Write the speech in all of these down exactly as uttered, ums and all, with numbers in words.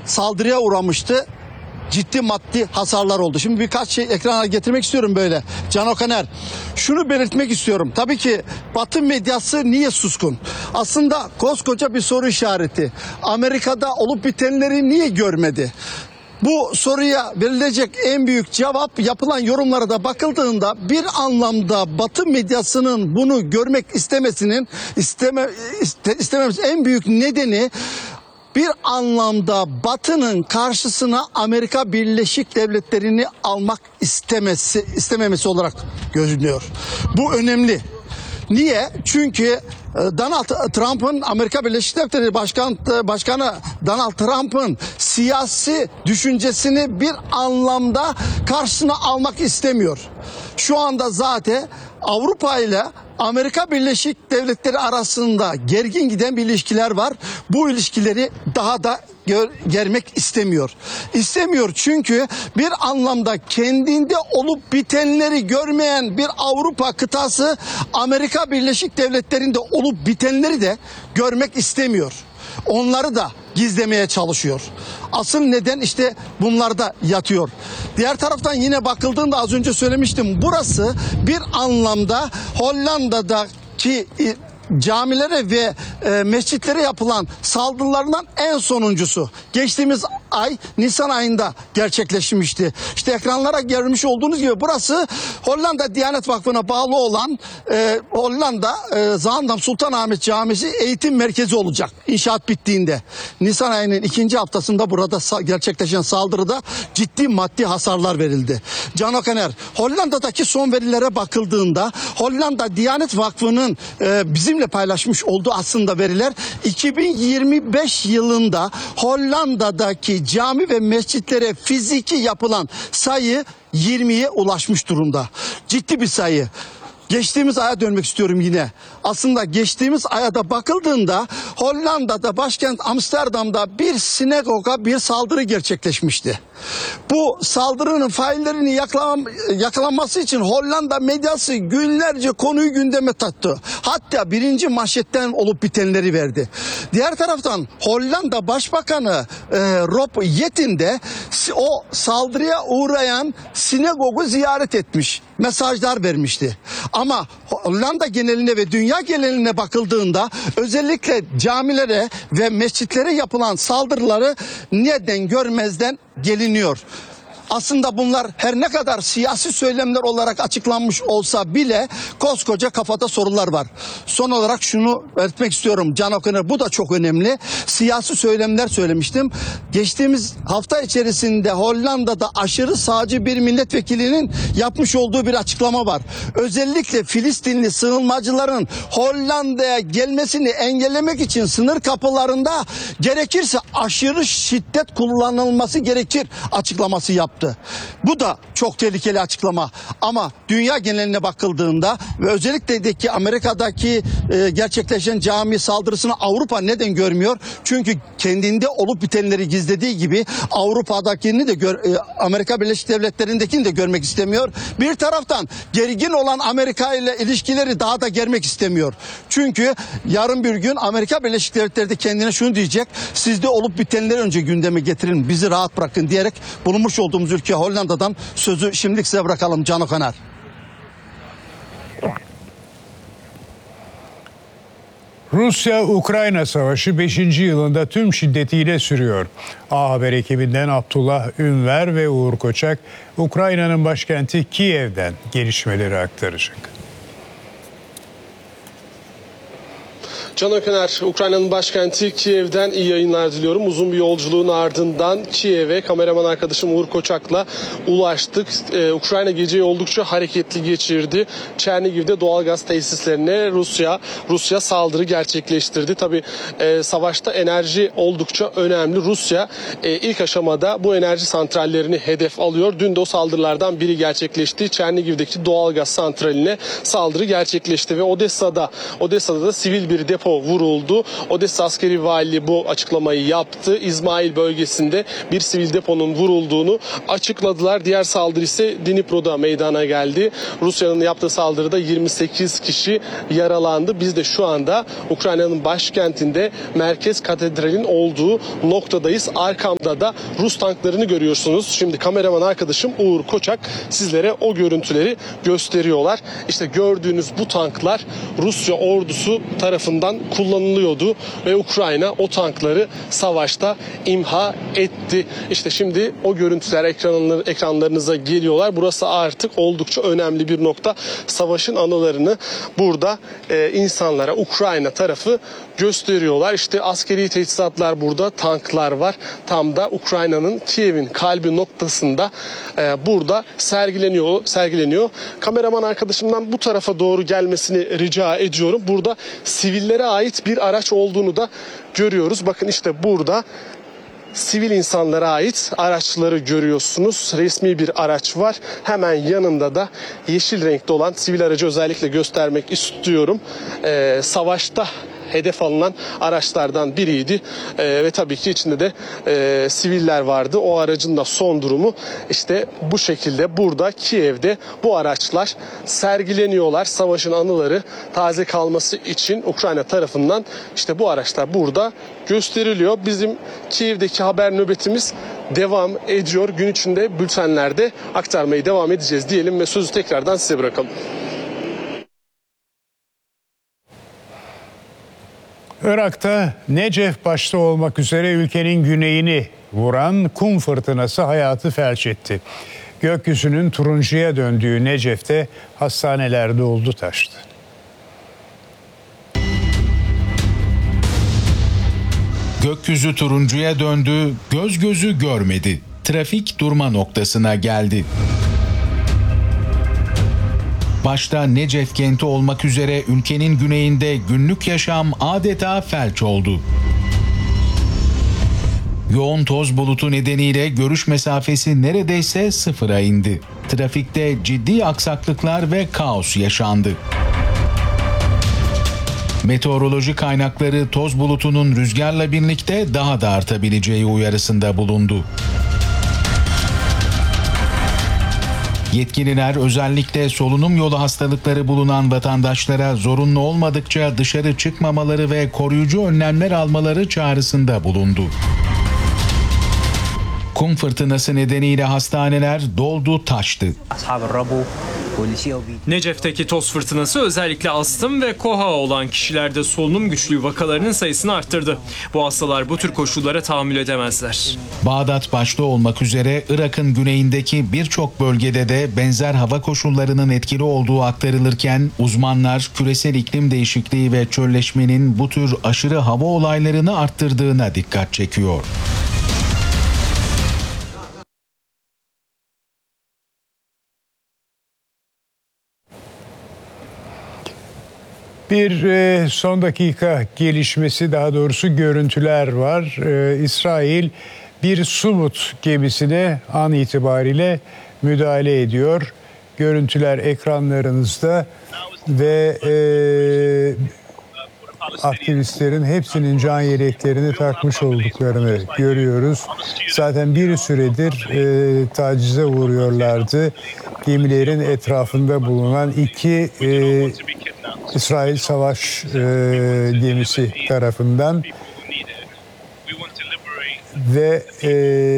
saldırıya uğramıştı. Ciddi maddi hasarlar oldu. Şimdi birkaç şey ekrana getirmek istiyorum böyle. Can Okaner, şunu belirtmek istiyorum. Tabii ki Batı medyası niye suskun? Aslında koskoca bir soru işareti. Amerika'da olup bitenleri niye görmedi? Bu soruya verilecek en büyük cevap, yapılan yorumlara da bakıldığında bir anlamda Batı medyasının bunu görmek istemesinin isteme, iste, istememesi en büyük nedeni bir anlamda Batı'nın karşısına Amerika Birleşik Devletleri'ni almak istemesi, istememesi olarak görünüyor. Bu önemli. Niye? Çünkü Donald Trump'ın, Amerika Birleşik Devletleri Başkan, Başkanı Donald Trump'ın siyasi düşüncesini bir anlamda karşısına almak istemiyor. Şu anda zaten Avrupa ile Amerika Birleşik Devletleri arasında gergin giden bir ilişkiler var. Bu ilişkileri daha da gör, germek istemiyor. İstemiyor çünkü bir anlamda kendinde olup bitenleri görmeyen bir Avrupa kıtası Amerika Birleşik Devletleri'nde olup bitenleri de görmek istemiyor. Onları da gizlemeye çalışıyor. Asıl neden işte bunlarda yatıyor. Diğer taraftan yine bakıldığında az önce söylemiştim. Burası bir anlamda Hollanda'daki camilere ve e, mescitlere yapılan saldırılarından en sonuncusu. Geçtiğimiz ay Nisan ayında gerçekleşmişti. İşte ekranlara görmüş olduğunuz gibi burası Hollanda Diyanet Vakfı'na bağlı olan e, Hollanda e, Zaandam Sultanahmet Camisi eğitim merkezi olacak inşaat bittiğinde. Nisan ayının ikinci haftasında burada sa- gerçekleşen saldırıda ciddi maddi hasarlar verildi. Can Okaner, Hollanda'daki son verilere bakıldığında Hollanda Diyanet Vakfı'nın e, bizimle paylaşmış olduğu aslında veriler iki bin yirmi beş yılında Hollanda'daki cami ve mescitlere fiziki yapılan sayı yirmiye ulaşmış durumda. Ciddi bir sayı. Geçtiğimiz aya dönmek istiyorum yine. Aslında geçtiğimiz aya da bakıldığında Hollanda'da başkent Amsterdam'da bir sinagoga bir saldırı gerçekleşmişti. Bu saldırının faillerinin yakalan, yakalanması için Hollanda medyası günlerce konuyu gündeme taktı. Hatta birinci manşetten olup bitenleri verdi. Diğer taraftan Hollanda Başbakanı e, Rob Jetten de o saldırıya uğrayan sinagogu ziyaret etmiş. Mesajlar vermişti. Ama Hollanda geneline ve dünya geneline bakıldığında özellikle camilere ve mescitlere yapılan saldırıları neden görmezden geliniyor. Aslında bunlar her ne kadar siyasi söylemler olarak açıklanmış olsa bile koskoca kafada sorular var. Son olarak şunu belirtmek istiyorum Can Okaner, bu da çok önemli. Siyasi söylemler söylemiştim. Geçtiğimiz hafta içerisinde Hollanda'da aşırı sağcı bir milletvekilinin yapmış olduğu bir açıklama var. Özellikle Filistinli sığınmacıların Hollanda'ya gelmesini engellemek için sınır kapılarında gerekirse aşırı şiddet kullanılması gerekir açıklaması yaptı. Bu da çok tehlikeli açıklama ama dünya geneline bakıldığında ve özellikle de ki Amerika'daki e, gerçekleşen cami saldırısını Avrupa neden görmüyor? Çünkü kendinde olup bitenleri gizlediği gibi Avrupa'dakini de gör, e, Amerika Birleşik Devletleri'ndekini de görmek istemiyor. Bir taraftan gergin olan Amerika ile ilişkileri daha da germek istemiyor. Çünkü yarın bir gün Amerika Birleşik Devletleri de kendine şunu diyecek: sizde olup bitenleri önce gündeme getirin, bizi rahat bırakın diyerek bulunmuş olduğumuz ülke Hollanda'dan sözü şimdilik size bırakalım Can Okaner. Rusya-Ukrayna savaşı beşinci yılında tüm şiddetiyle sürüyor. A Haber ekibinden Abdullah Ünver ve Uğur Koçak, Ukrayna'nın başkenti Kiev'den gelişmeleri aktaracak. Can Okaner, Ukrayna'nın başkenti Kiev'den iyi yayınlar diliyorum. Uzun bir yolculuğun ardından Kiev'e kameraman arkadaşım Uğur Koçak'la ulaştık. Ee, Ukrayna geceyi oldukça hareketli geçirdi. Çernigiv'de doğalgaz tesislerine Rusya Rusya saldırı gerçekleştirdi. Tabii e, savaşta enerji oldukça önemli. Rusya e, ilk aşamada bu enerji santrallerini hedef alıyor. Dün de o saldırılardan biri gerçekleşti. Çernigiv'deki doğalgaz santraline saldırı gerçekleşti ve Odessa'da Odessa'da da sivil bir depo depo vuruldu. Odessa askeri valiliği bu açıklamayı yaptı. İzmail bölgesinde bir sivil deponun vurulduğunu açıkladılar. Diğer saldırı ise Dnipro'da meydana geldi. Rusya'nın yaptığı saldırıda yirmi sekiz kişi yaralandı. Biz de şu anda Ukrayna'nın başkentinde Merkez Katedral'in olduğu noktadayız. Arkamda da Rus tanklarını görüyorsunuz. Şimdi kameraman arkadaşım Uğur Koçak sizlere o görüntüleri gösteriyorlar. İşte gördüğünüz bu tanklar Rusya ordusu tarafından kullanılıyordu ve Ukrayna o tankları savaşta imha etti. İşte şimdi o görüntüler ekranlar, ekranlarınıza geliyorlar. Burası artık oldukça önemli bir nokta. Savaşın anılarını burada e, insanlara Ukrayna tarafı gösteriyorlar. İşte askeri teçhizatlar burada, tanklar var. Tam da Ukrayna'nın Kiev'in kalbi noktasında e, burada sergileniyor, sergileniyor. Kameraman arkadaşımdan bu tarafa doğru gelmesini rica ediyorum. Burada sivillere ait bir araç olduğunu da görüyoruz. Bakın işte burada sivil insanlara ait araçları görüyorsunuz. Resmi bir araç var. Hemen yanında da yeşil renkte olan sivil aracı özellikle göstermek istiyorum. Ee, savaşta hedef alınan araçlardan biriydi ee, ve tabii ki içinde de e, siviller vardı. O aracın da son durumu işte bu şekilde. Burada Kiev'de bu araçlar sergileniyorlar. Savaşın anıları taze kalması için Ukrayna tarafından işte bu araçlar burada gösteriliyor. Bizim Kiev'deki haber nöbetimiz devam ediyor. Gün içinde bültenlerde aktarmayı devam edeceğiz diyelim ve sözü tekrardan size bırakalım. Irak'ta Necef başta olmak üzere ülkenin güneyini vuran kum fırtınası hayatı felç etti. Gökyüzünün turuncuya döndüğü Necef'te hastaneler doldu taştı. Gökyüzü turuncuya döndü, göz gözü görmedi. Trafik durma noktasına geldi. Başta Necef kenti olmak üzere ülkenin güneyinde günlük yaşam adeta felç oldu. Yoğun toz bulutu nedeniyle görüş mesafesi neredeyse sıfıra indi. Trafikte ciddi aksaklıklar ve kaos yaşandı. Meteoroloji kaynakları toz bulutunun rüzgarla birlikte daha da artabileceği uyarısında bulundu. Yetkililer özellikle solunum yolu hastalıkları bulunan vatandaşlara zorunlu olmadıkça dışarı çıkmamaları ve koruyucu önlemler almaları çağrısında bulundu. Kum fırtınası nedeniyle hastaneler doldu taştı. Necef'teki toz fırtınası özellikle astım ve KOHA olan kişilerde solunum güçlüğü vakalarının sayısını arttırdı. Bu hastalar bu tür koşullara tahammül edemezler. Bağdat başta olmak üzere Irak'ın güneyindeki birçok bölgede de benzer hava koşullarının etkili olduğu aktarılırken uzmanlar küresel iklim değişikliği ve çölleşmenin bu tür aşırı hava olaylarını arttırdığına dikkat çekiyor. Bir e, son dakika gelişmesi, daha doğrusu görüntüler var. E, İsrail bir Sumut gemisine an itibariyle müdahale ediyor. Görüntüler ekranlarınızda ve e, aktivistlerin hepsinin can yeleklerini takmış olduklarını görüyoruz. Zaten bir süredir e, tacize uğruyorlardı. Gemilerin etrafında bulunan iki e, İsrail savaş e, gemisi tarafından ve e,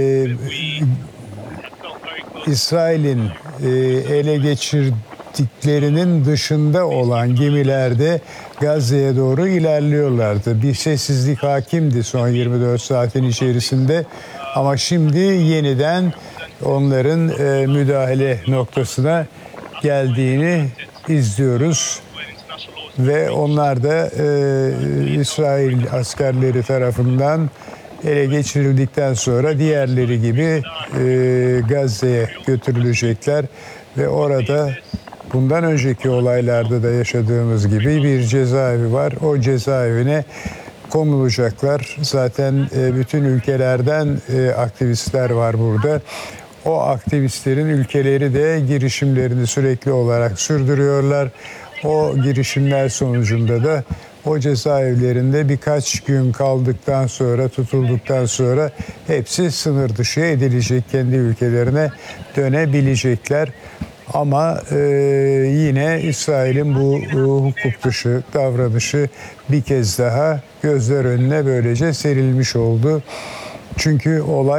İsrail'in e, ele geçirdiklerinin dışında olan gemilerde Gazze'ye doğru ilerliyorlardı. Bir sessizlik hakimdi son yirmi dört saatin içerisinde ama şimdi yeniden onların e, müdahale noktasına geldiğini izliyoruz. Ve onlar da e, İsrail askerleri tarafından ele geçirildikten sonra diğerleri gibi e, Gazze'ye götürülecekler ve orada bundan önceki olaylarda da yaşadığımız gibi bir cezaevi var. O cezaevine konulacaklar. Zaten e, bütün ülkelerden e, aktivistler var burada. O aktivistlerin ülkeleri de girişimlerini sürekli olarak sürdürüyorlar. O girişimler sonucunda da o cezaevlerinde birkaç gün kaldıktan sonra, tutulduktan sonra hepsi sınır dışı edilecek, kendi ülkelerine dönebilecekler. Ama e, yine İsrail'in bu e, hukuk dışı davranışı bir kez daha gözler önüne böylece serilmiş oldu. Çünkü olay